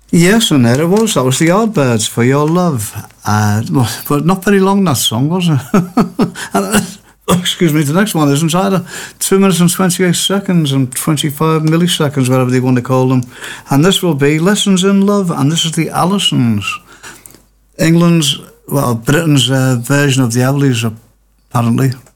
Yes, and there it was. That was the Yardbirds for Your Love. But not very long, that song, was it? Excuse me, the next one isn't either. 2 minutes and 28 seconds and 25 milliseconds, whatever they want to call them. And this will be Lessons in Love, and this is the Allisons. Britain's version of the Everleys, apparently.